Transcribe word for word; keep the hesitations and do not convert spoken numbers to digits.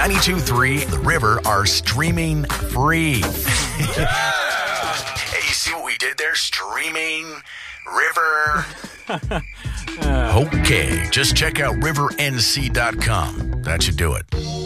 ninety-two point three The River are streaming free. Hey, you see what we did there? Streaming, River. Okay, just check out river n c dot com. That should do it.